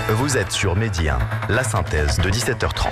Vous êtes sur Midi 1, la synthèse de 17h30.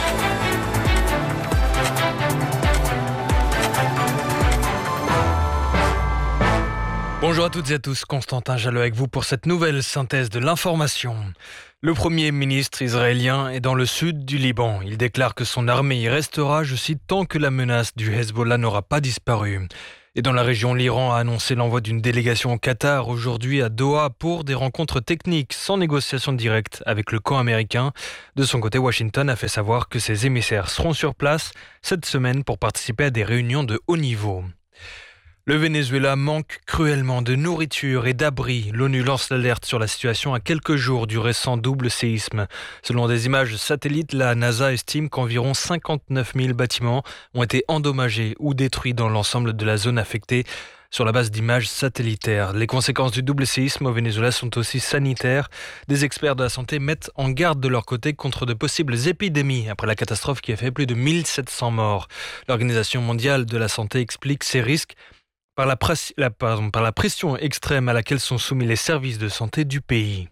Bonjour à toutes et à tous, Constantin Jalot avec vous pour cette nouvelle synthèse de l'information. Le Premier ministre israélien est dans le sud du Liban. Il déclare que son armée y restera, je cite, tant que la menace du Hezbollah n'aura pas disparu. Et dans la région, l'Iran a annoncé l'envoi d'une délégation au Qatar aujourd'hui à Doha pour des rencontres techniques sans négociation directe avec le camp américain. De son côté, Washington a fait savoir que ses émissaires seront sur place cette semaine pour participer à des réunions de haut niveau. Le Venezuela manque cruellement de nourriture et d'abri. L'ONU lance l'alerte sur la situation à quelques jours du récent double séisme. Selon des images satellites, la NASA estime qu'environ 59 000 bâtiments ont été endommagés ou détruits dans l'ensemble de la zone affectée sur la base d'images satellitaires. Les conséquences du double séisme au Venezuela sont aussi sanitaires. Des experts de la santé mettent en garde de leur côté contre de possibles épidémies après la catastrophe qui a fait plus de 1700 morts. L'Organisation mondiale de la santé explique ces risques par la pression extrême à laquelle sont soumis les services de santé du pays.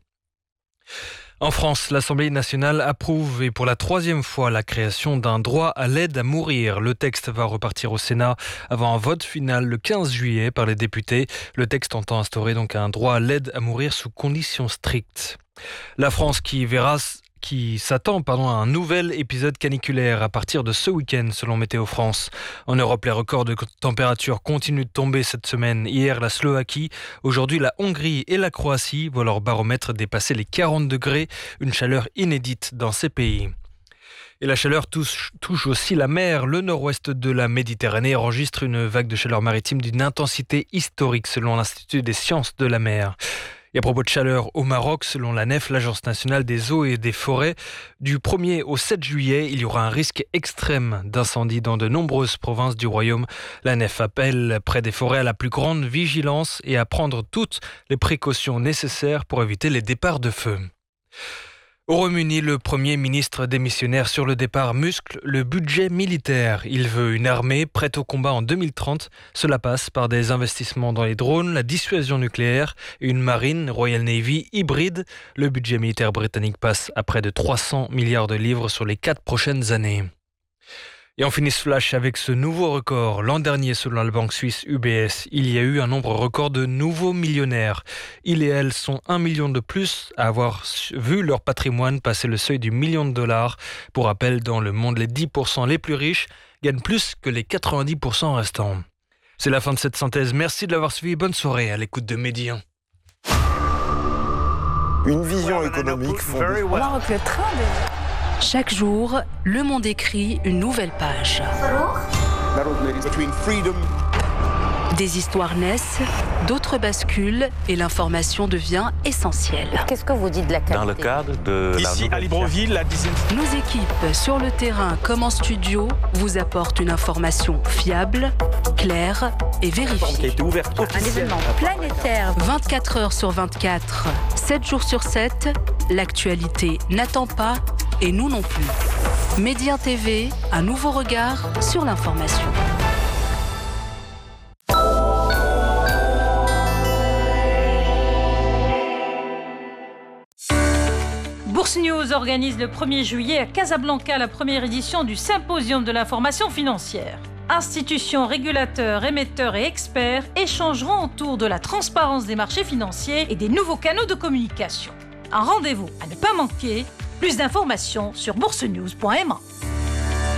En France, l'Assemblée nationale approuve et pour la troisième fois la création d'un droit à l'aide à mourir. Le texte va repartir au Sénat avant un vote final le 15 juillet par les députés. Le texte entend instaurer donc un droit à l'aide à mourir sous conditions strictes. La France qui s'attend à un nouvel épisode caniculaire à partir de ce week-end selon Météo France. En Europe, les records de température continuent de tomber cette semaine. Hier, la Slovaquie, aujourd'hui la Hongrie et la Croatie voient leur baromètre dépasser les 40 degrés, une chaleur inédite dans ces pays. Et la chaleur touche aussi la mer. Le nord-ouest de la Méditerranée enregistre une vague de chaleur maritime d'une intensité historique selon l'Institut des sciences de la mer. Et à propos de chaleur au Maroc, selon l'ANEF, l'Agence nationale des eaux et des forêts, du 1er au 7 juillet, il y aura un risque extrême d'incendie dans de nombreuses provinces du royaume. L'ANEF appelle près des forêts à la plus grande vigilance et à prendre toutes les précautions nécessaires pour éviter les départs de feu. Au Royaume-Uni, le Premier ministre démissionnaire sur le départ muscle le budget militaire. Il veut une armée prête au combat en 2030. Cela passe par des investissements dans les drones, la dissuasion nucléaire et une marine Royal Navy hybride. Le budget militaire britannique passe à près de 300 milliards de livres sur les 4 prochaines années. Et on finit ce flash avec ce nouveau record. L'an dernier, selon la banque suisse UBS, il y a eu un nombre record de nouveaux millionnaires. Ils et elles sont 1 million de plus à avoir vu leur patrimoine passer le seuil du $1 million. Pour rappel, dans le monde, les 10% les plus riches gagnent plus que les 90% restants. C'est la fin de cette synthèse. Merci de l'avoir suivi. Bonne soirée à l'écoute de Midi 1. Une vision économique fondée. Le train Chaque jour, Le Monde écrit une nouvelle page. Des histoires naissent, d'autres basculent et l'information devient essentielle. Qu'est-ce que vous dites de la qualité ? Dans le cadre de ici à Libreville, la 10e... Nos équipes, sur le terrain comme en studio, vous apportent une information fiable, claire et vérifiée. qui a été ouverte Un événement planétaire. 24 heures sur 24, 7 jours sur 7, l'actualité n'attend pas et nous non plus. Midi 1 TV, un nouveau regard sur l'information. Bourse News organise le 1er juillet à Casablanca la première édition du Symposium de l'information financière. Institutions, régulateurs, émetteurs et experts échangeront autour de la transparence des marchés financiers et des nouveaux canaux de communication. Un rendez-vous à ne pas manquer. Plus d'informations sur boursenews.ma.